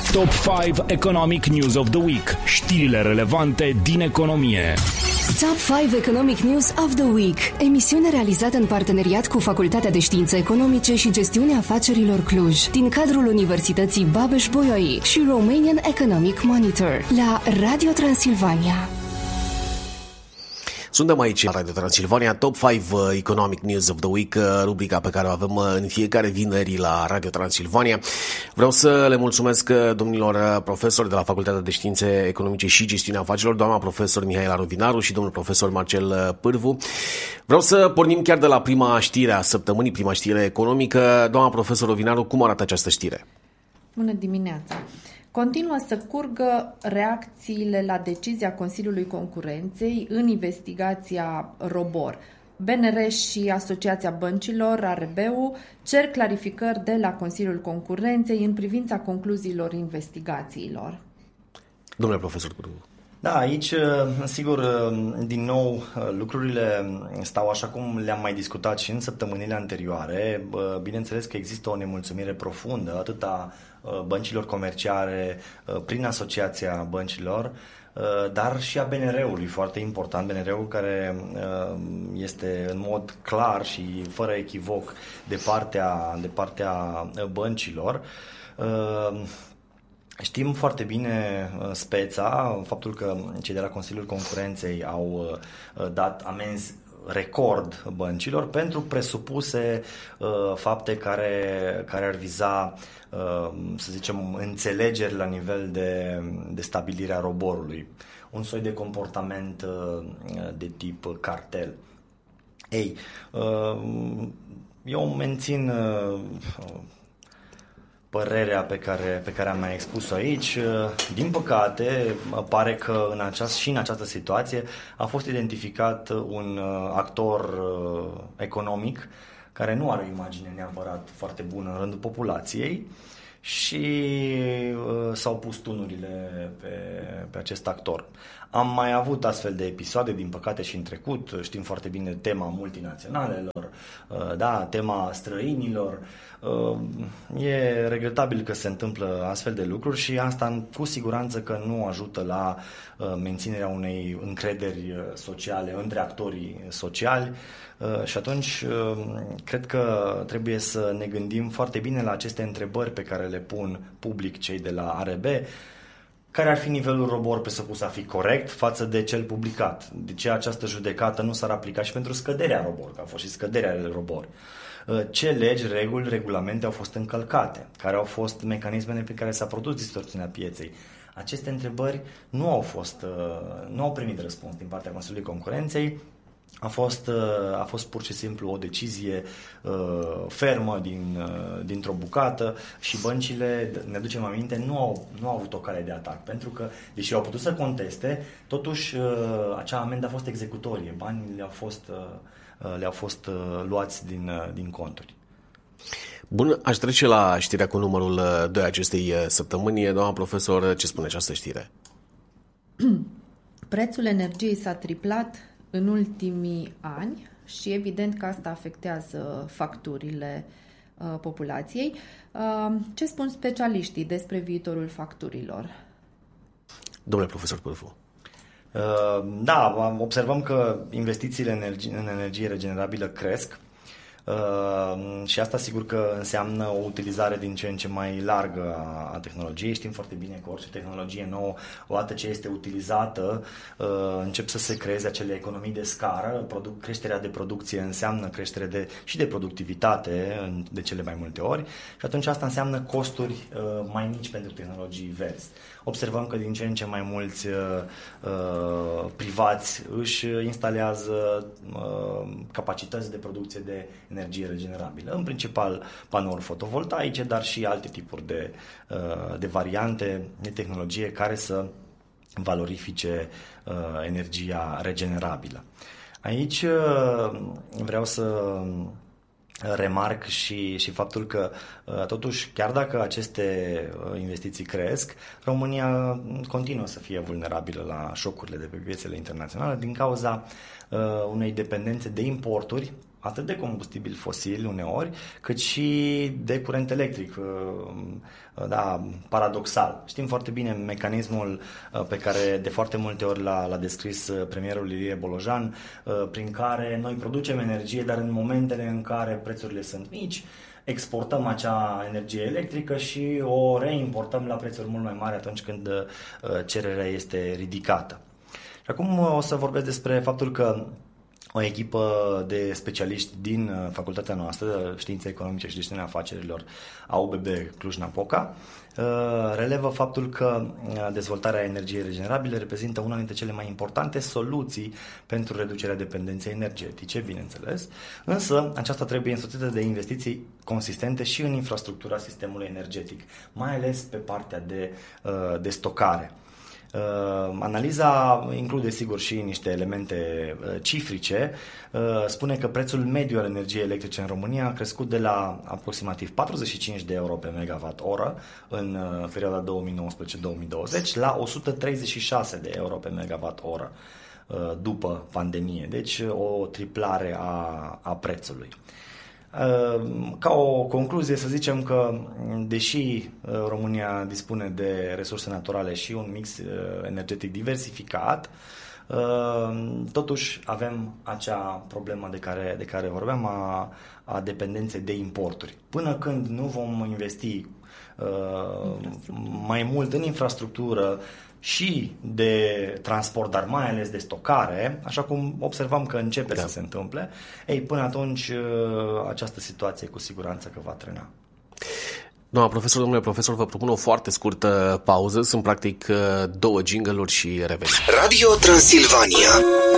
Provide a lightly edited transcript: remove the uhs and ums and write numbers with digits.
Top 5 Economic News of the Week. Știrile relevante din economie. Top 5 Economic News of the Week. Emisiune realizată în parteneriat cu Facultatea de Științe Economice și Gestiunea Afacerilor Cluj, din cadrul Universității Babeș-Bolyai și Romanian Economic Monitor, la Radio Transilvania. Suntem aici la Radio Transilvania, Top 5 Economic News of the Week, rubrica pe care o avem în fiecare vineri la Radio Transilvania. Vreau să le mulțumesc domnilor profesori de la Facultatea de Științe Economice și Gestiunea Afacerilor, doamna profesor Mihaela Rovinaru și domnul profesor Marcel Pârvu. Vreau să pornim chiar de la prima știre a săptămânii, prima știre economică. Doamna profesor Rovinaru, cum arată această știre? Bună dimineața! Continuă să curgă reacțiile la decizia Consiliului Concurenței în investigația Robor. BNR și Asociația Băncilor, ARB-ul, cer clarificări de la Consiliul Concurenței în privința concluziilor investigațiilor. Domnule profesor Pârvu. Da, aici, sigur, din nou, lucrurile stau așa cum le-am mai discutat și în săptămânile anterioare. Bineînțeles că există o nemulțumire profundă, atât a băncilor comerciale prin Asociația Băncilor, dar și a BNR-ului, foarte important, BNR-ul care este în mod clar și fără echivoc de partea băncilor. Știm foarte bine speța, faptul că cei de la Consiliul Concurenței au dat amenzi record băncilor pentru presupuse fapte care ar viza, să zicem, înțelegeri la nivel de stabilire a roborului, un soi de comportament de tip cartel. Ei, eu mențin părerea pe care am mai expus-o aici. Din păcate, pare că în această situație a fost identificat un actor economic care nu are o imagine neapărat foarte bună în rândul populației și s-au pus tunurile pe acest actor. Am mai avut astfel de episoade, din păcate, și în trecut. Știm foarte bine tema multinaționalelor, da, tema străinilor. E regretabil că se întâmplă astfel de lucruri și asta cu siguranță că nu ajută la menținerea unei încrederi sociale între actorii sociali și atunci cred că trebuie să ne gândim foarte bine la aceste întrebări pe care le pun public cei de la ARB. Care ar fi nivelul robor presupus a fi corect față de cel publicat? De ce această judecată nu s-ar aplica și pentru scăderea robor, că a fost și scăderea robor? Ce legi, reguli, regulamente au fost încălcate? Care au fost mecanismele prin care s-a produs distorsiunea pieței? Aceste întrebări nu au primit răspuns din partea Consiliului Concurenței. A fost pur și simplu o decizie fermă dintr-o bucată și băncile, ne aducem aminte, nu au avut o cale de atac, pentru că, deși au putut să conteste, totuși acea amendă a fost executorie, banii le-au fost luați din conturi. Bun, aș trece la știrea cu numărul 2 acestei săptămâni. Doamna profesor, ce spune această știre? Prețul energiei s-a triplat în ultimii ani și evident că asta afectează facturile populației. Ce spun specialiștii despre viitorul facturilor? Domnule profesor Pârvu. Da, observăm că investițiile în energie regenerabilă cresc și asta sigur că înseamnă o utilizare din ce în ce mai largă a tehnologiei. Știm foarte bine că orice tehnologie nouă, odată ce este utilizată, încep să se creeze acele economii de scară. Creșterea de producție înseamnă creștere și de productivitate de cele mai multe ori și atunci asta înseamnă costuri mai mici pentru tehnologii verzi. Observăm că din ce în ce mai mulți privați își instalează capacități de producție de energie regenerabilă, în principal panouri fotovoltaice, dar și alte tipuri de variante de tehnologie care să valorifice energia regenerabilă. Aici vreau să remarc și faptul că totuși, chiar dacă aceste investiții cresc, România continuă să fie vulnerabilă la șocurile de pe piețele internaționale din cauza unei dependențe de importuri atât de combustibili fosili uneori, cât și de curent electric. Da, paradoxal. Știm foarte bine mecanismul pe care de foarte multe ori l-a descris premierul Ilie Bolojan, prin care noi producem energie, dar în momentele în care prețurile sunt mici, exportăm acea energie electrică și o reimportăm la prețuri mult mai mari atunci când cererea este ridicată. Și acum o să vorbesc despre faptul că o echipă de specialiști din facultatea noastră, Științe Economice și Gestiunea Afacerilor, AUBB Cluj-Napoca, relevă faptul că dezvoltarea energiei regenerabile reprezintă una dintre cele mai importante soluții pentru reducerea dependenței energetice, bineînțeles, însă aceasta trebuie însoțită de investiții consistente și în infrastructura sistemului energetic, mai ales pe partea de stocare. Analiza include sigur și niște elemente cifrice. Spune că prețul mediu al energiei electrice în România a crescut de la aproximativ 45 de euro pe megawatt-oră în perioada 2019-2020 la 136 de euro pe megawatt-oră după pandemie. Deci o triplare a prețului. Ca o concluzie să zicem că deși România dispune de resurse naturale și un mix energetic diversificat, totuși avem acea problemă de care vorbeam a dependenței de importuri. Până când nu vom investi mai mult în infrastructură și de transport, dar mai ales de stocare, așa cum observăm că începe să se întâmple, până atunci această situație cu siguranță că va trena. Domnule profesor, vă propun o foarte scurtă pauză, sunt practic 2 jingle-uri și revenim. Radio Transilvania.